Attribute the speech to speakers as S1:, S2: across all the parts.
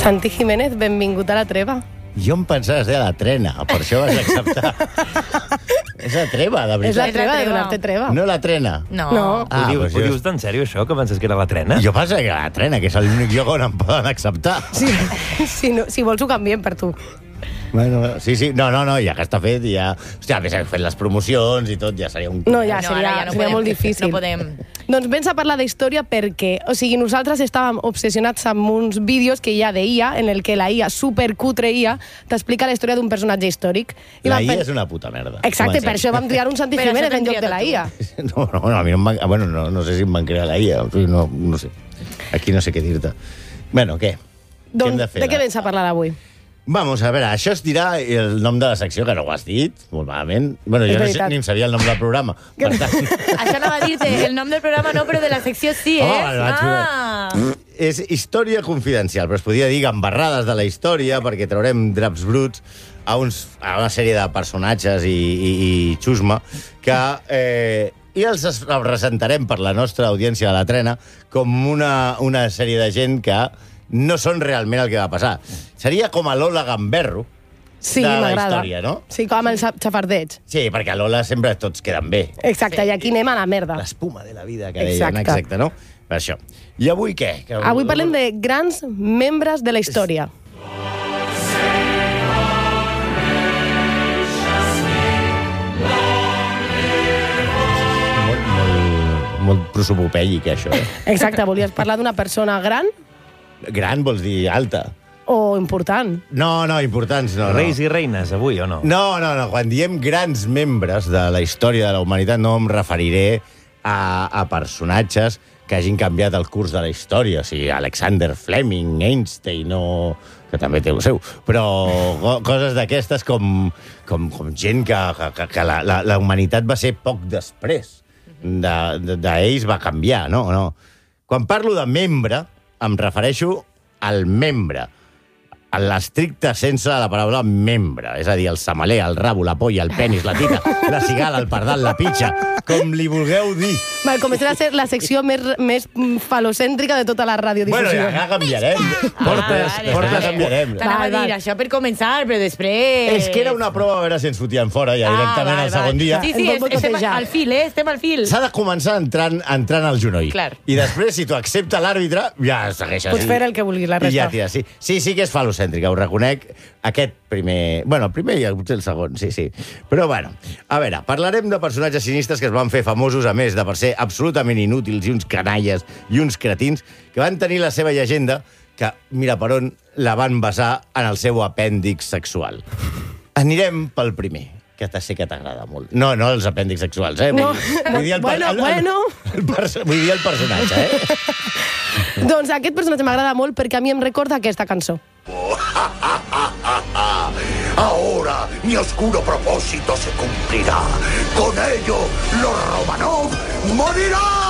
S1: Santi Jiménez, benvingut a la treva.
S2: Jo em pensava que es deia la trena, per això vas acceptar. És la treva, de veritat.
S1: És la treva de donar-te treva.
S2: No la trena.
S1: No.
S3: Ho dius tan sèrio, això, que penses que era la trena?
S2: Jo pensava que era la trena, que és l'únic lloc on em poden acceptar.
S1: Si vols ho canviem per tu.
S2: Bueno, sí, no, ja que està fet, ja... Hòstia, més fet les promocions i tot, ja seria un...
S1: No, ja seria molt difícil.
S4: No podem.
S1: Doncs vens a parlar d'història perquè, o sigui, nosaltres estàvem obsessionats amb uns vídeos que hi ha de IA, en el que la IA, supercutre IA, t'explica la història d'un personatge històric.
S2: La IA és una puta merda.
S1: Exacte, per això vam triar un Santi Jiménez en lloc de la IA.
S2: No, a mi no em van... Bueno, no sé si em van crear la IA, no sé. Aquí no sé què dir-te. Bueno, què? Què hem de fer?
S1: De què vens a parlar avui?
S2: Vamos, a veure, això es dirà el nom de la secció, que no ho has dit, molt malament. Bueno, jo ni em sabia el nom del programa. Per tant...
S4: Això anava a dir-te, el nom del programa no, però de la secció sí,
S2: És història confidencial, però es podria dir gambarrades de la història, perquè traurem draps bruts a una sèrie de personatges i xusma que... I els representarem per la nostra audiència de la trena com una sèrie de gent que no són realment el que va passar. Seria com a Lola Gamberro de la història, no?
S1: Sí, com el xafardeig.
S2: Sí, perquè a Lola sempre tots queden bé.
S1: Exacte, i aquí anem a la merda.
S2: L'espuma de la vida, que deien, exacte, no? Per això. I avui què?
S1: Avui parlem de grans membres de la història.
S2: Molt prosopopèic, això.
S1: Exacte, volies parlar d'una persona gran?
S2: Gran vols dir alta.
S1: O important?
S2: No, importants no.
S3: Reis i reines, avui, o no?
S2: No. Quan diem grans membres de la història de la humanitat no em referiré a personatges que hagin canviat el curs de la història. O sigui, Alexander Fleming, Einstein, que també té el seu. Però coses d'aquestes com gent que la humanitat va ser poc després. D'ells va canviar, no? Quan parlo de membre, em refereixo al membre, a l'estricte sense de la paraula membre, és a dir, el semaler, el rabo, la polla, el penis, la tita, la cigala, el pardal, la pitxa, com li vulgueu dir.
S1: Val, començarà a ser la secció més falocèntrica de tota la radiodifusió.
S2: Bueno, ja canviarem. Portes canviarem.
S4: T'anava a dir això per començar, però després...
S2: És que era una prova a veure si ens fotien fora ja directament al segon dia.
S4: Sí, estem al fil, estem al fil.
S2: S'ha de començar entrant al genoll.
S4: Clar.
S2: I després, si t'ho accepta l'àrbitre, ja segueixes.
S1: Pots fer el que vulguis, la resta.
S2: I ja tira, sí que és falocèntrica, ho reconec. Aquest primer... Bueno, el primer i potser el segon, sí. Però, bueno, a veure, parlarem de personatges sinistres que es van fer famosos, a més de per ser absolutament inútils i uns canalles i uns cretins, que van tenir la seva llegenda que, mira per on, la van basar en el seu apèndix sexual. Anirem pel primer, que sé que t'agrada molt. No els apèndix sexuals,
S1: No.
S2: Vull dir el personatge,
S1: Doncs aquest personatge m'agrada molt perquè a mi em recorda aquesta cançó.
S5: Ahora mi oscuro propósito se cumplirá. Con ello, los Romanov morirán.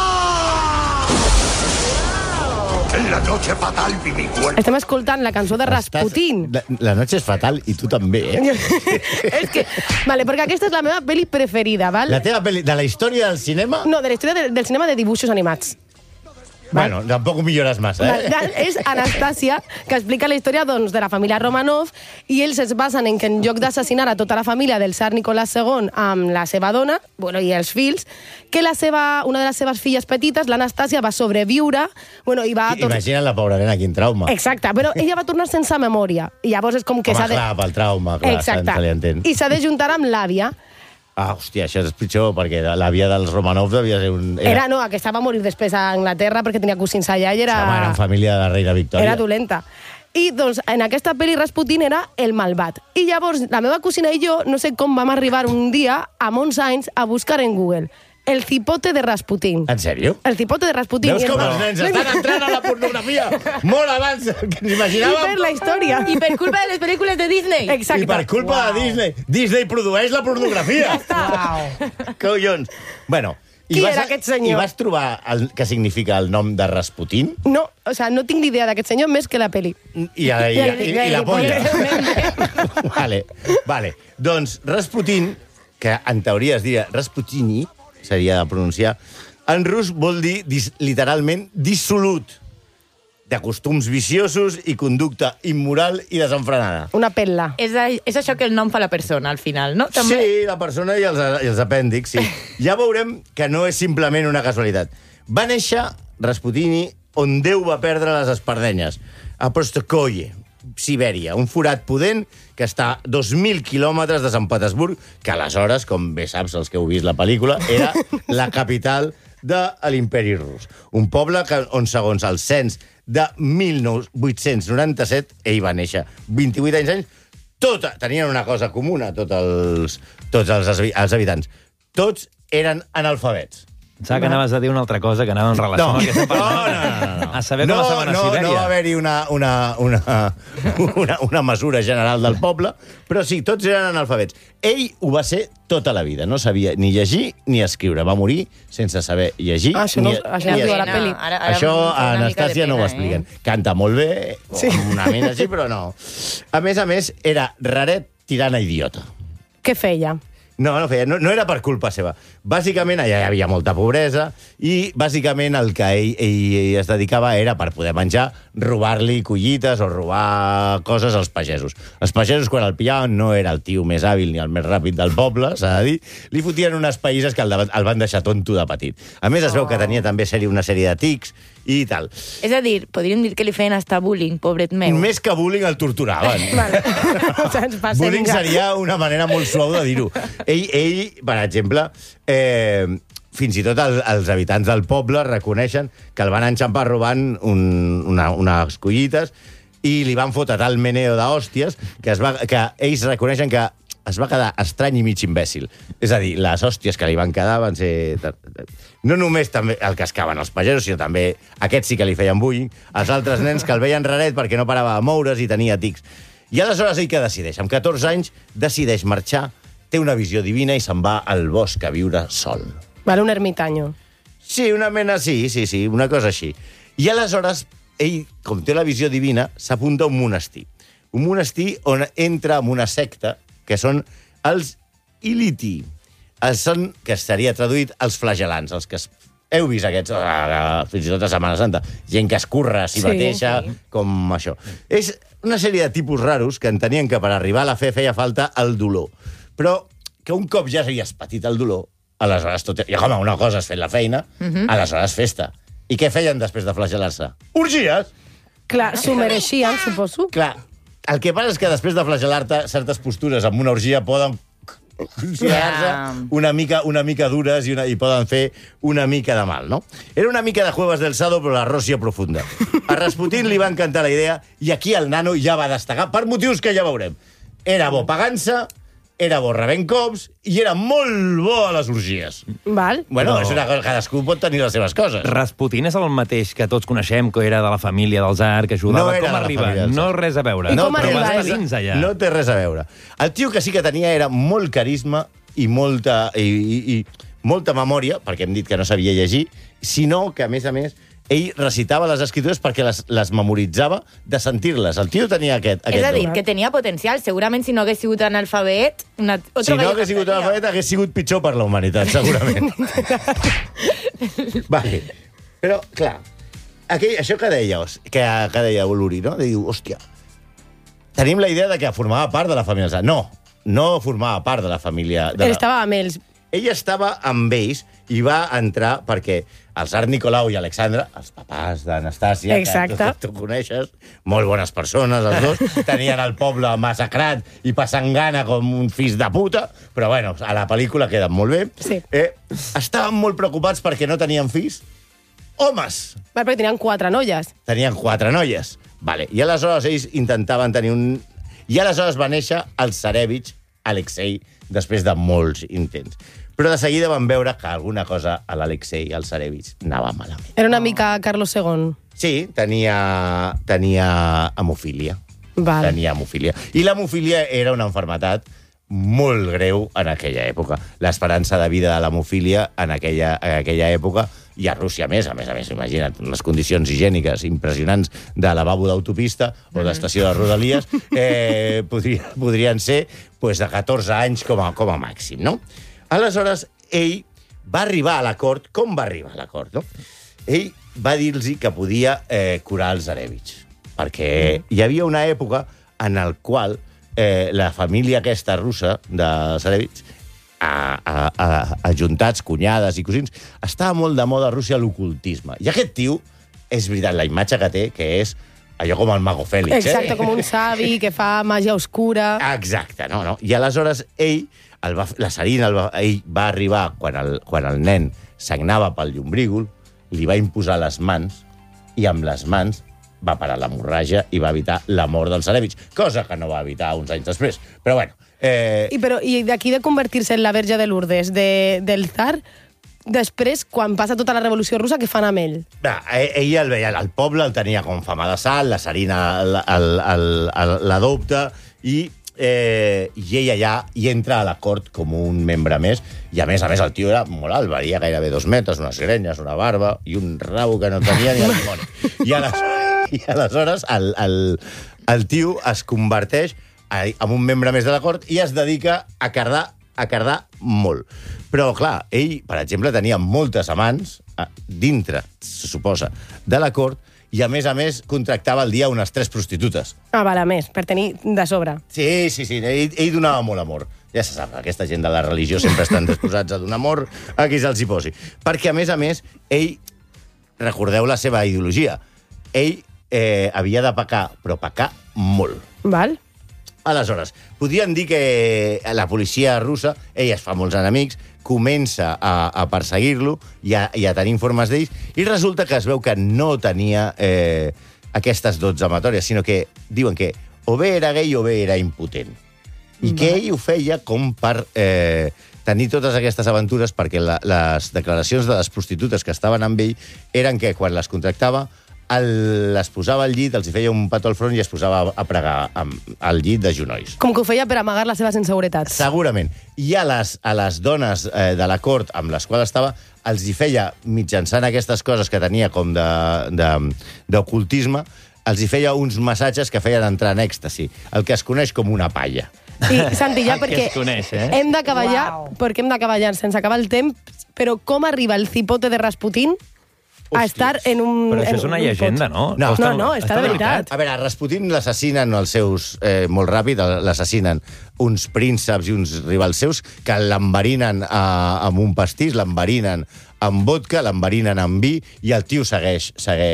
S5: En la noche fatal vi mi cuerpo.
S1: Estem escoltant la cançó de Rasputin.
S2: La noche és fatal i tu també,
S1: És que... Vale, perquè aquesta és la meva pel·li preferida, val?
S2: La teva pel·li de la història del cinema?
S1: No, de la història del cinema de dibuixos animats.
S2: Bueno, tampoc ho millores massa,
S1: És Anastàcia, que explica la història de la família Romanov, i ells es basen en que en lloc d'assassinar a tota la família del tsar Nicolás II amb la seva dona, i els fills, que una de les seves filles petites, l'Anastàcia, va sobreviure, i va...
S2: Imagina't la pobra nena, quin trauma.
S1: Exacte, però ella va tornar sense memòria, i llavors és com que s'ha de...
S2: Home, clar, pel trauma, clar, se li entén.
S1: I s'ha de juntar amb l'àvia.
S2: Hòstia, això és pitjor, perquè l'àvia dels Romanov devia ser un...
S1: Aquesta va morir després a Anglaterra perquè tenia cosins allà i era...
S2: Era família de la reina Victòria.
S1: Era dolenta. I, doncs, en aquesta pel·li Rasputin era el malvat. I llavors, la meva cosina i jo, no sé com vam arribar un dia, amb 11 anys, a buscar en Google el cipote de Rasputin.
S2: En sèrio?
S1: El cipote de Rasputin.
S2: Veus com els nens estan entrant a la pornografia molt abans que ens imaginàvem?
S1: I per la història.
S4: I per culpa de les pel·lícules de Disney.
S1: Exacte.
S2: I per culpa de Disney. Disney produeix la pornografia.
S4: Ja està.
S2: Collons. Bueno,
S1: qui era aquest senyor?
S2: I vas trobar què significa el nom de Rasputin?
S1: No, no tinc ni idea d'aquest senyor més que la pel·li.
S2: I la polla. Vale. Doncs Rasputin, que en teoria es diria Rasputini, seria de pronunciar, en rus vol dir literalment dissolut. de costums viciosos i conducta immoral i desenfrenada.
S1: Una pel·la.
S4: És això que el nom fa la persona, al final, no? També...
S2: Sí, la persona i els apèndixs, sí. Ja veurem que no és simplement una casualitat. Va néixer Rasputini on Déu va perdre les espardenyes, a Prostokoye, Sibèria, un forat pudent que està a 2.000 quilòmetres de Sant Petersburg, que aleshores, com bé saps els que heu vist la pel·lícula, era la capital de l'imperi rus. Un poble on, segons el cens de 1897, ell va néixer 28 anys, tenien una cosa comuna, tots els habitants. Tots eren analfabets.
S3: Pensava que anaves a dir una altra cosa, que anava en relació amb el que estem parlant.
S2: No.
S3: A saber com estaven a Sibèria.
S2: No va haver-hi una mesura general del poble, però sí, tots eren analfabets. Ell ho va ser tota la vida, no sabia ni llegir ni escriure. Va morir sense saber llegir
S1: això
S2: ni
S1: no diu a la pel·li.
S2: Això a Anastàcia no ho expliquen. Canta molt bé, una mina així, però no. A més, era raret tirant a idiota.
S1: Què feia?
S2: No feia. No era per culpa seva. Bàsicament, allà hi havia molta pobresa i, bàsicament, el que ell es dedicava era, per poder menjar, robar-li collites o robar coses als pagesos. Els pagesos, quan el pillaven, no era el tio més hàbil ni el més ràpid del poble, s'ha de dir. Li fotien unes païses que el van deixar tonto de petit. A més, es veu que tenia també una sèrie de tics i tal.
S4: És a dir, podríem dir que li feien hasta bullying, pobret meu.
S2: Més que bullying, el torturaven.
S1: Vale. O sigui, ens passem
S2: Bullying
S1: ja.
S2: seria una manera molt suau de dir-ho. Ell, per exemple, fins i tot els habitants del poble reconeixen que el van enxampar robant unes collites i li van fotre tal meneo d'hòsties que ells reconeixen que es va quedar estrany i mig imbècil. És a dir, les hòsties que li van quedar van ser... No només també el cascaven els pagesos, sinó també aquests sí que li feien bullying, els altres nens que el veien raret perquè no parava de moure's i tenia tics. I aleshores ell que decideix? Amb 14 anys decideix marxar, té una visió divina i se'n va al bosc a viure sol.
S1: Vale, un ermitaño.
S2: Sí, una mena, sí, una cosa així. I aleshores, ell, com té la visió divina, s'apunta a un monestir. Un monestir on entra en una secta que són els Iliti. Són, que estaria traduït, els flagelants, els que heu vist aquests, fins i tot a Setmana Santa, gent que es curra a si mateixa, com això. És una sèrie de tipus raros que entenien que per arribar a la fe feia falta el dolor. Però que un cop ja havies patit el dolor, aleshores tot... I, home, una cosa és fer la feina, aleshores festa. I què feien després de flagel·lar-se? Orgies!
S1: Clar, s'ho mereixien, suposo.
S2: Clar, el que passa és que després de flagel·lar-te, certes postures amb una orgia poden considerar-se una mica dures i poden fer una mica de mal, no? Era una mica de Jueves del Sado, però la Ròssia profunda. A Rasputin li va encantar la idea i aquí el nano ja va destacar per motius que ja veurem. Era bo pagant-se, era bo rebent cops i era molt bo a les orgies.
S1: Val.
S2: Bueno, és una cosa, cadascú pot tenir les seves coses.
S3: Rasputin és el mateix que tots coneixem, que era de la família del tsar, que ajudava.
S2: No era
S3: com
S2: de la
S3: arriba?
S2: família del tsar.
S3: No res a veure.
S1: I com
S3: però
S1: arriba
S3: vas
S1: ell?
S3: dins allà.
S2: No té res a veure. El tio que sí que tenia era molt carisma i molta memòria, perquè hem dit que no sabia llegir, sinó que, a més, ell recitava les escritures perquè les memoritzava de sentir-les. El tio tenia aquest
S4: És a dir,
S2: don.
S4: que tenia potencial. Segurament, si no hagués sigut analfabet...
S2: Si no hagués sigut analfabet, hagués sigut pitjor per la humanitat, segurament. Vale. Però, clar, això que deia Uluri, no? Diu, hòstia, tenim la idea de que formava part de la família. No formava part de la família.
S1: Ell estava amb ells.
S2: Ell estava amb ells i va entrar perquè el tsar Nicolau i Alexandra, els papàs d'Anastàcia, que tu coneixes, molt bones persones, els dos, tenien el poble massacrat i passant gana com un fills de puta, però bueno, a la pel·lícula queden molt bé.
S1: Sí.
S2: Estaven molt preocupats perquè no tenien fills. Homes!
S1: Val, perquè tenien 4 noies.
S2: Tenien 4 noies. Vale. I aleshores ells intentaven tenir un... I aleshores va néixer el tsarevich Alexei, després de molts intents. Però de seguida van veure que alguna cosa a l'Alexei, al tsarevich, anava malament.
S1: Era una mica Carlos II.
S2: Sí, tenia hemofília.
S1: Val.
S2: Tenia hemofília. I l'hemofília era una malaltia molt greu en aquella època. L'esperança de vida de l'hemofília en aquella època, i a Rússia a més, imagina't, les condicions higièniques impressionants de lavabo d'autopista o d'estació de Rodalies, podrien ser de 14 anys com a màxim, no? Aleshores, ell va arribar a la cort. Com va arribar a la cort, no? Ell va dir-los que podia curar els Zarevich. Perquè hi havia una època en la qual la família aquesta russa de Zarevich, ajuntats, cunyades i cosins, estava molt de moda a Rússia l'ocultisme. I aquest tio, és veritat, la imatge que té, que és allò com el Mago Fèlix.
S1: Exacte, com un savi que fa màgia oscura.
S2: Exacte, no. I aleshores ell, la Sarina, ell va arribar quan el nen sagnava pel llombrígol, li va imposar les mans, i amb les mans va parar l'hemorràgia i va evitar la mort dels Zarevich, cosa que no va evitar uns anys després. Però bueno...
S1: I d'aquí de convertir-se en la Verge de Lourdes del tsar, després, quan passa tota la revolució russa, què fan amb ell?
S2: Ell el veia, el poble el tenia com fama de sal, la Sarina l'adopta, i ell allà hi entra a la cort com un membre més, i a més el tio era molt alt, valia gairebé 2 metres, unes grenyes, una barba, i un rabo que no tenia ni el dimoni. I aleshores el tio es converteix en un membre més de la cort i es dedica a cardar molt. Però, clar, ell, per exemple, tenia moltes amants dintre, se suposa, de la cort, i, a més, contractava al dia unes 3 prostitutes.
S1: Val, a més, per tenir de sobre.
S2: Sí, ell donava molt amor. Ja se sap, aquesta gent de la religió sempre estan disposats a donar amor a qui se'ls hi posi. Perquè, a més, ell, recordeu la seva ideologia, ell havia de pecar, però pecar molt.
S1: Val.
S2: Aleshores, podien dir que la policia russa, ell es fa molts enemics, comença a perseguir-lo i a tenir informes d'ells, i resulta que es veu que no tenia aquestes 12 amatòries, sinó que diuen que o bé era gay o bé era impotent. I que ell ho feia com per tenir totes aquestes aventures, perquè les declaracions de les prostitutes que estaven amb ell eren que quan les contractava les posava al llit, els hi feia un petó al front i es posava a pregar al llit de genolls.
S1: Com que ho feia per amagar les seves inseguretats.
S2: Segurament. I a les dones de la cort amb les quals estava, els hi feia, mitjançant aquestes coses que tenia com d'ocultisme, els hi feia uns massatges que feien entrar en èxtasi, el que es coneix com una palla.
S1: I, Santi, ja perquè
S3: coneix,
S1: hem d'acabar ja, perquè hem d'acabar ja sense acabar el temps, però com arriba el cipote de Rasputín a estar en un...
S3: Però això és una llegenda, no?
S1: No, està de veritat.
S2: A veure, a Rasputín l'assassinen els seus... molt ràpid, l'assassinen uns prínceps i uns rivals seus que l'enverinen amb un pastís, l'enverinen amb vodka, l'enverinen amb vi, i el tio segueix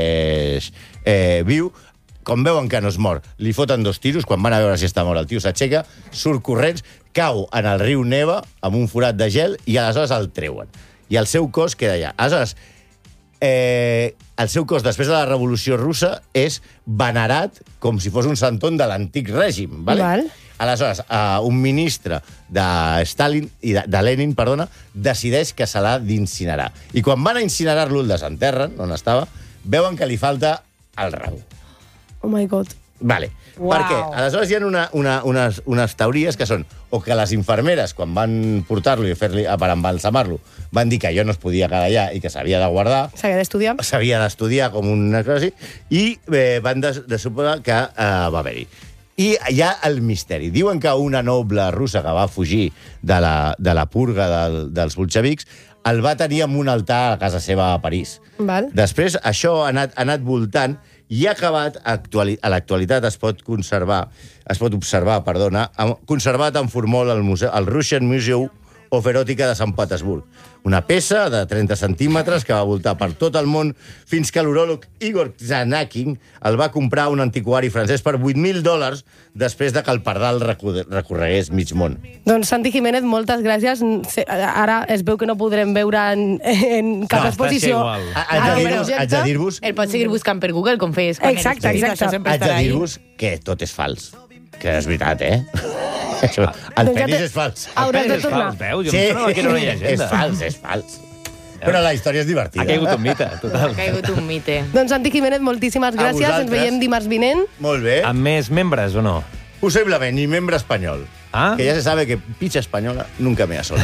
S2: viu. Com veuen que no es mor, li foten 2 tiros, quan van a veure si està mort, el tio s'aixeca, surt corrents, cau en el riu Neva, amb un forat de gel, i aleshores el treuen. I el seu cos queda allà. Aleshores, el seu cos, després de la Revolució Russa, és venerat com si fos un santon de l'antic règim. Vale? Aleshores, un ministre de Stalin, de Lenin, decideix que se l'ha d'incinerar. I quan van a incinerar-lo, el desenterren, on estava, veuen que li falta el rabo.
S1: Oh my God.
S2: Vale.
S4: Wow.
S2: Per què? Aleshores hi ha unes teories que són o que les infermeres, quan van portar-lo i per embalsamar-lo, van dir que allò no es podia quedar allà i que s'havia de guardar.
S1: S'havia
S2: d'estudiar com una cosa així, i van de suposar que va haver-hi. I hi ha el misteri. Diuen que una noble russa que va fugir de la purga dels bolxevics el va tenir en un altar a casa seva a París.
S1: Val.
S2: Després això ha anat voltant i ha acabat, a l'actualitat es pot observar, conservat en formol al Russian Museum of Eròtica de Sant Petersburg. Una peça de 30 centímetres que va voltar per tot el món fins que l'uròleg Igor Zanakin el va comprar un antiquari francès per $8.000 després de que el pardal recorregués mig món.
S1: Doncs Santi Jiménez, moltes gràcies. Ara es veu que no podrem veure en cap exposició.
S2: Haig de dir-vos...
S4: El pots seguir buscant per Google, com feies.
S1: Exacte.
S2: Haig de dir-vos que tot és fals. Que és veritat, El penis és fals.
S1: Hauràs de tornar.
S3: Veus? Jo em sonava que era una llegenda.
S2: És fals. Però la història és divertida.
S3: Ha caigut un mite, total.
S4: Ha caigut un mite.
S1: Doncs Santi Jiménez, moltíssimes gràcies. Ens veiem dimarts vinent.
S2: Molt bé.
S3: Amb més membres o no?
S2: Posiblement, ni membre espanyol. Que ya se sabe que picha española nunca me sola.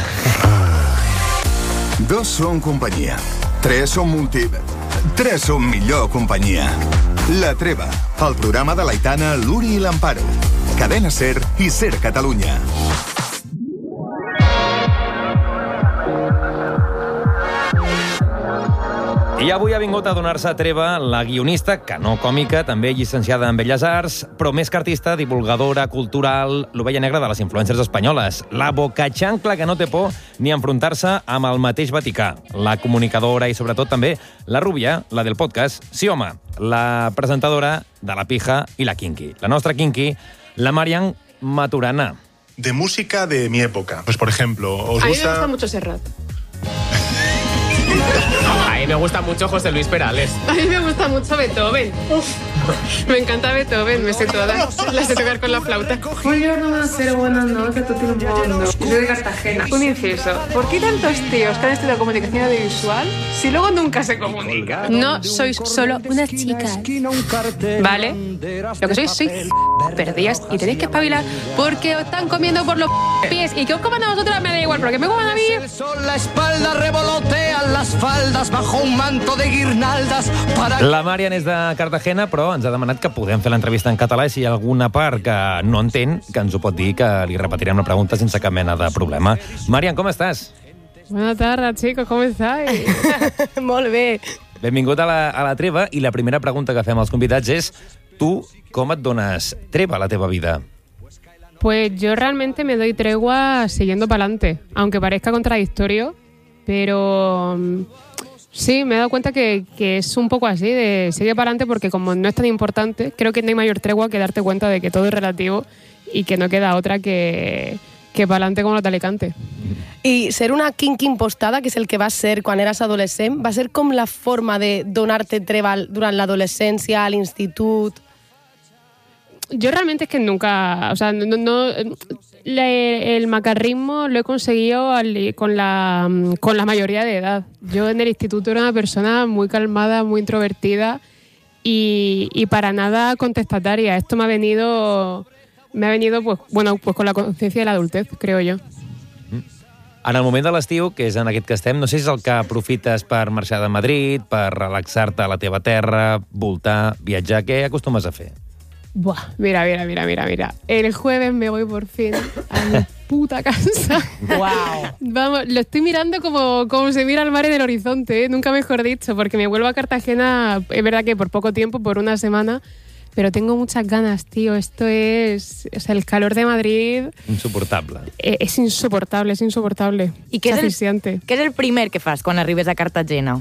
S6: 2 són companyia. 3 són 3 són millor companyia. La Treva, el programa de l'Aitana, l'Uri i l'Amparo. Cadena Ser i Ser Catalunya.
S3: I avui ha vingut a donar-se treva la guionista, que no còmica, també llicenciada en Belles Arts, però més que artista, divulgadora cultural, l'ovella negra de les influèncers espanyoles, la bocachancla que no té por ni enfrontar-se amb el mateix Vaticà, la comunicadora i sobretot també la rubia, la del podcast, sí home, la presentadora de La Pija i la Kinky. La nostra Kinky, la Marian Maturana.
S7: De música de mi época. Pues por ejemplo, ¿os gusta?
S8: A mí me gusta mucho Serrat.
S9: A mí me gusta mucho José Luis Perales.
S8: A mí me gusta mucho Beethoven. Me encanta Beethoven, me sé todas. Las sé tocar con la flauta. Julio no va a ser buena, no, que todo el mundo. Yo soy de Cartagena. Un inciso. ¿Por qué tantos tíos que han estudiado comunicación audiovisual si luego nunca se comunican? No sois solo unas chicas, ¿vale? Lo que sois perdidas y tenéis que espabilar porque os están comiendo por los pies. Y que os coman a vosotras me da igual, pero que me coman a mí.
S5: La espalda revolotean las faldas bajo un manto de guirnaldas para...
S3: La Marian és de Cartagena, però ens ha demanat que podem fer l'entrevista en català i si hi ha alguna part que no entén, que ens ho pot dir, que li repetirem la pregunta sense cap mena de problema. Marian, com estàs?
S8: Buenas tardes, chicos, ¿cómo estáis?
S1: Molt bé.
S3: Benvingut a la treva i la primera pregunta que fem als convidats és tu com et dones treva a la teva vida?
S8: Pues yo realmente me doy tregua siguiendo para adelante, aunque parezca contradictorio, pero sí, me he dado cuenta que es un poco así, de sigue para adelante porque como no es tan importante, creo que no hay mayor tregua que darte cuenta de que todo es relativo y que no queda otra que para adelante como los de Alicante.
S1: I ser una kinky impostada, que és el que vas ser quan eres adolescent, va ser com la forma de donar-te treva durant l'adolescència, a l'institut?
S8: Yo realmente es que nunca, o sea, el macarrismo lo he conseguido con la mayoría de edad. Yo en el instituto era una persona muy calmada, muy introvertida y para nada contestataria. Esto me ha venido pues con la conciencia de la adultez, creo yo.
S3: En el moment de l'estiu, que és en aquest que estem, no sé si és el que aprofites per marxar de Madrid, per relaxar-te a la teva terra, voltar, viatjar. Què acostumes a fer?
S8: Buah, mira. El jueves me voy por fin a mi puta casa.
S4: Wow.
S8: Vamos, lo estoy mirando como se mira el mar en el horizonte, ¿eh? Nunca mejor dicho, porque me vuelvo a Cartagena, es verdad que por poco tiempo, por una semana, pero tengo muchas ganas, tío. Esto es... O sea, el calor de Madrid...
S3: Insoportable.
S8: És insoportable.
S4: I què és el primer que fas quan arribes a Cartagena?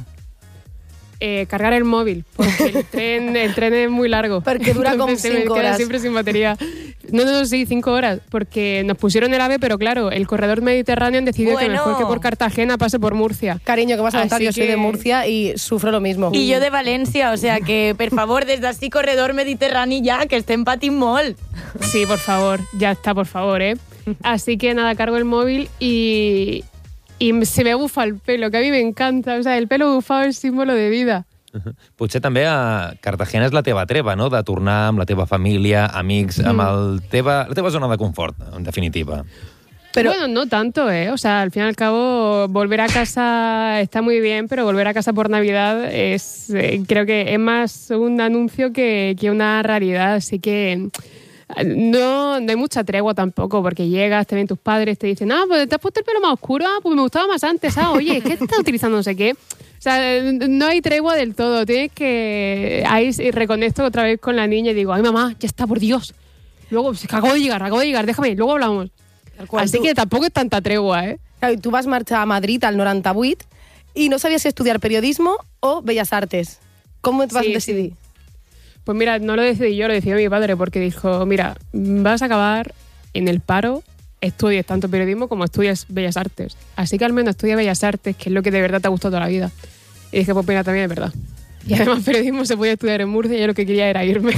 S8: Cargar el móvil, porque el tren es muy largo.
S1: Porque dura como 5
S8: me queda
S1: horas.
S8: siempre sin batería. No, sí, 5 horas, porque nos pusieron el AVE, pero claro, el corredor mediterráneo decidió que mejor que por Cartagena pase por Murcia.
S1: Cariño, que vas a notar, yo soy de Murcia y sufro lo mismo.
S4: I jo de València, o sea que, per favor, des d'ací corredor mediterrani ja, que estem patint molt.
S8: Sí, por favor, ya está, por favor, ¿eh? Así que nada, cargo el móvil y se me bufa el pelo, que a mí me encanta. O sea, el pelo bufado es símbolo de vida.
S3: Potser també a Cartagena és la teva treva, no?, de tornar amb la teva família, amics, amb la teva zona de confort, en definitiva.
S8: Pero bueno, no tanto, ¿eh? O sea, al fin y al cabo, volver a casa está muy bien, pero volver a casa por Navidad es, creo que es más un anuncio que una realidad. Así que no hay mucha tregua tampoco, porque llegas, te ven tus padres, te dicen, pues te has puesto el pelo más oscuro, pues me gustaba más antes, oye, ¿qué te estás utilizando? No sé qué. O sea, no hay tregua del todo. Tienes que... Ahí reconecto otra vez con la niña y digo, ay, mamá, ya está, por Dios. Luego, acabo de llegar, déjame, luego hablamos. Así que tampoco es tanta tregua, ¿eh?
S1: Claro, tú vas marxar a Madrid al 98 y no sabías si estudiar periodismo o Bellas Artes. ¿Cómo te vas a decidir?
S8: Sí. Pues mira, no lo decidí yo, lo decidió mi padre, porque dijo, mira, vas a acabar en el paro, estudies tanto periodismo como estudias Bellas Artes. Así que al menos estudia Bellas Artes, que es lo que de verdad te ha gustado toda la vida. Y dije, pues mira, también es verdad. Y además periodismo se podía estudiar en Murcia y yo lo que quería era irme.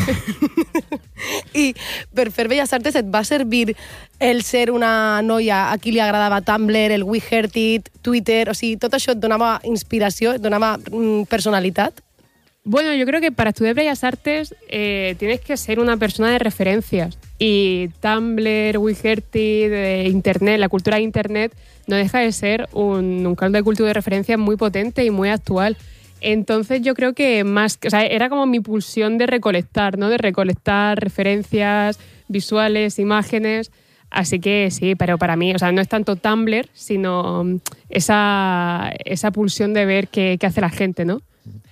S1: I per fer Belles Artes et va servir el ser una noia a qui li agradava Tumblr, el We Heard It, Twitter, o sigui, tot això et donava inspiració, et donava personalitat?
S8: Bueno, yo creo que para estudiar Bellas Artes tienes que ser una persona de referencias. Y Tumblr, We Heard It, Internet, la cultura de Internet, no deja de ser un caldo de cultivo de referencias muy potente y muy actual. Entonces yo creo que o sea, era como mi pulsión de recolectar, ¿no? De recolectar referencias visuales, imágenes. Así que sí, pero para mí, o sea, no es tanto Tumblr, sino esa pulsión de ver qué hace la gente, ¿no?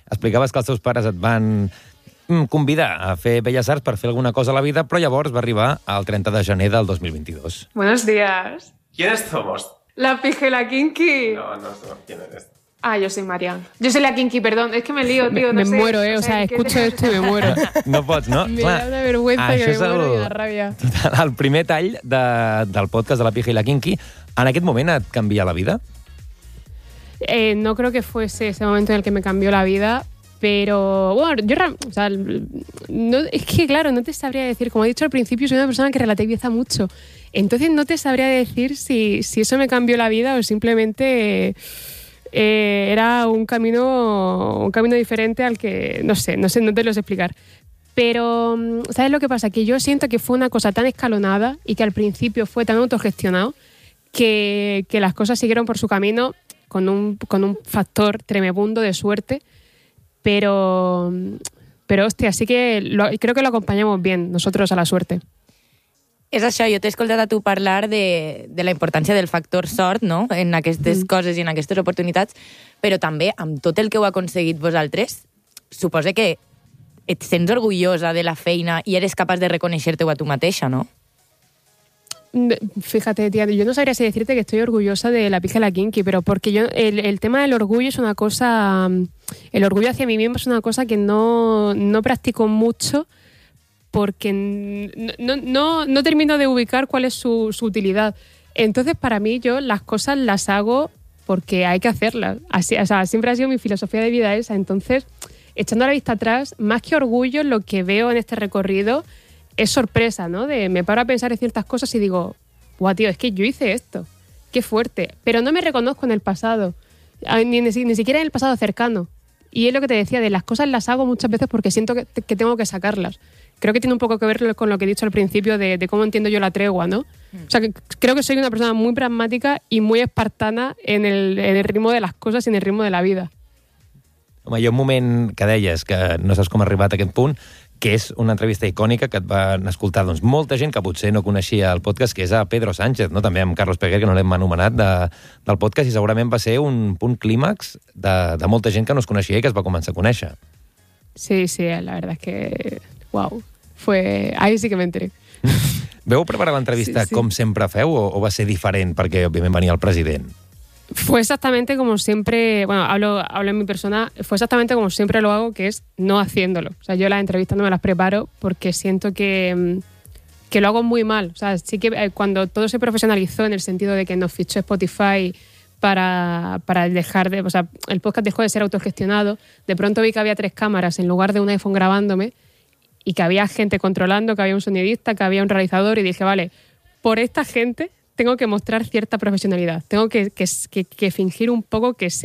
S3: Explicaves que els teus pares et van convidar a fer Belles Arts per fer alguna cosa a la vida, però llavors va arribar el 30 de gener del 2022.
S8: Buenos días.
S9: ¿Quiénes somos?
S8: La Pija y la Kinky.
S9: No, ¿quién eres?
S8: Yo soy Marian. Yo soy la Kinky, perdón. Es que me lío, tío.
S1: Me muero, o sea, escucho esto y me muero.
S3: No pots, no?
S8: Me da una vergüenza que me muero i una ràbia.
S3: El primer tall del podcast de La Pija i la Kinky. En aquest moment et canvia la vida?
S8: No creo que fuese ese momento en el que me cambió la vida, pero bueno, o sea, no, es que claro, no te sabría decir, como he dicho al principio, soy una persona que relativiza mucho, entonces no te sabría decir si eso me cambió la vida o simplemente era un camino diferente al que, no sé, no te lo sé explicar. Pero, ¿sabes lo que pasa? Que yo siento que fue una cosa tan escalonada y que al principio fue tan autogestionado que las cosas siguieron por su camino con un factor tremebundo de suerte, pero hostia, sí que creo que lo acompanyamos bien, nosotros, a la suerte.
S4: És això, jo t'he escoltat a tu parlar de la importància del factor sort, no?, en aquestes coses i en aquestes oportunitats, però també amb tot el que heu aconseguit vosaltres, suposa que et sents orgullosa de la feina i eres capaç de reconèixer-te-ho a tu mateixa, ¿no?
S8: Fíjate, tía, yo no sabría si decirte que estoy orgullosa de La Pija y la Kinky, pero porque yo el tema del orgullo es una cosa, el orgullo hacia mí misma es una cosa que no practico mucho porque no termino de ubicar cuál es su utilidad. Entonces, para mí, yo las cosas las hago porque hay que hacerlas. Así, o sea, siempre ha sido mi filosofía de vida esa. Entonces, echando la vista atrás, más que orgullo, lo que veo en este recorrido es sorpresa, ¿no? Me paro a pensar en ciertas cosas y digo, guau, tío, es que yo hice esto. Qué fuerte. Pero no me reconozco en el pasado, ni siquiera en el pasado cercano. Y es lo que te decía, de las cosas las hago muchas veces porque siento que tengo que sacarlas. Creo que tiene un poco que ver con lo que he dicho al principio de cómo entiendo yo la tregua, ¿no? O sea, que creo que soy una persona muy pragmática y muy espartana en el ritmo de las cosas y en el ritmo de la vida.
S3: Home, hi ha un moment que deies que no saps com ha arribat a aquest punt, que és una entrevista icònica que et van escoltar molta gent que potser no coneixia el podcast, que és a Pedro Sánchez, no? També amb Carlos Peguer, que no l'hem anomenat, del podcast, i segurament va ser un punt clímax de molta gent que no es coneixia i que es va començar a conèixer.
S8: Sí, la verdad es que... Wow. Ahí sí que me enteré.
S3: Veu preparar l'entrevista com sempre feu o va ser diferent perquè, òbviament, venia el president?
S8: Fue exactamente como siempre, bueno, hablo en mi persona, fue exactamente como siempre lo hago, que es no haciéndolo. O sea, yo las entrevistas no me las preparo porque siento que lo hago muy mal. O sea, sí que cuando todo se profesionalizó en el sentido de que nos fichó Spotify para dejar de... O sea, el podcast dejó de ser autogestionado, de pronto vi que había 3 cámaras en lugar de un iPhone grabándome y que había gente controlando, que había un sonidista, que había un realizador, y dije, vale, por esta gente tengo que mostrar cierta profesionalidad, tengo que fingir un poco que sé